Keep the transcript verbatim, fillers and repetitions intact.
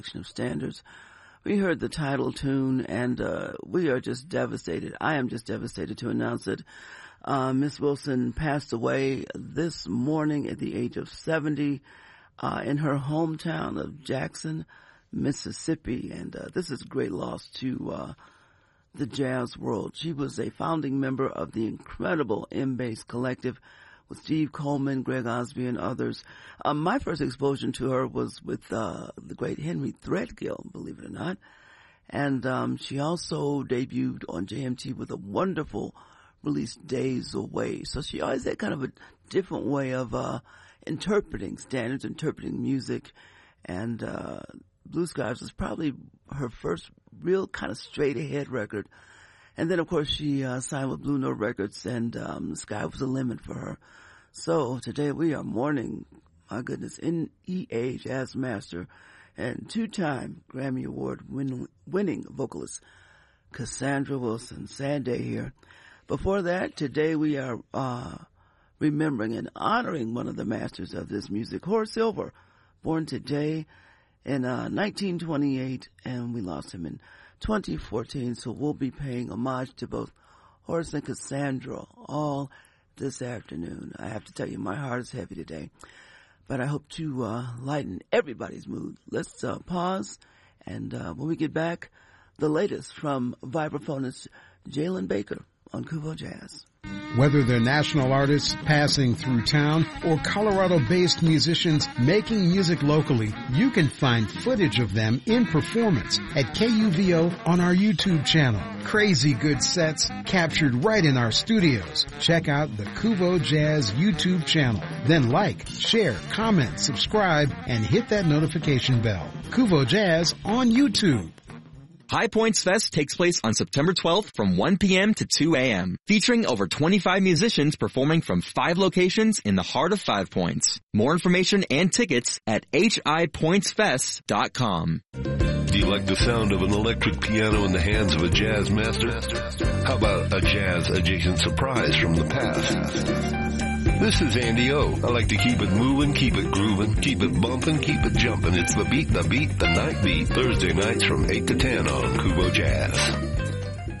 of standards. We heard the title tune, and uh, we are just devastated. I am just devastated to announce it. Uh, Miss Wilson passed away this morning at the age of seventy uh, in her hometown of Jackson, Mississippi, and uh, this is a great loss to uh, the jazz world. She was a founding member of the incredible M-Bass Collective with Steve Coleman, Greg Osby, and others. Uh, my first exposure to her was with uh, the great Henry Threadgill, believe it or not. And um, she also debuted on J M T with a wonderful release, Days Away. So she always had kind of a different way of uh, interpreting standards, interpreting music. And uh, Blue Skies was probably her first real kind of straight-ahead record. And then, of course, she uh, signed with Blue Note Records, and um, the sky was the limit for her. So today we are mourning, my goodness, N E A Jazz Master and two-time Grammy Award win- winning vocalist Cassandra Wilson. Sad day here. Before that, today we are uh, remembering and honoring one of the masters of this music, Horace Silver, born today in uh, nineteen twenty-eight, and we lost him in twenty fourteen. So we'll be paying homage to both Horace and Cassandra all this afternoon. I have to tell you, my heart is heavy today, but I hope to uh, lighten everybody's mood. Let's uh, pause, and uh, when we get back, the latest from vibraphonist Jalen Baker on Kuvo Jazz. Whether they're national artists passing through town or Colorado-based musicians making music locally, you can find footage of them in performance at K U V O on our YouTube channel. Crazy good sets captured right in our studios. Check out the Kuvo Jazz YouTube channel. Then like, share, comment, subscribe, and hit that notification bell. Kuvo Jazz on YouTube. High Points Fest takes place on September twelfth from one p.m. to two a.m., featuring over twenty-five musicians performing from five locations in the heart of Five Points. More information and tickets at H I points fest dot com. Do you like the sound of an electric piano in the hands of a jazz master? How about a jazz-adjacent surprise from the past? This is Andy O. I like to keep it moving, keep it grooving, keep it bumping, keep it jumping. It's the beat, the beat, the night beat. Thursday nights from eight to ten on Kuvo Jazz.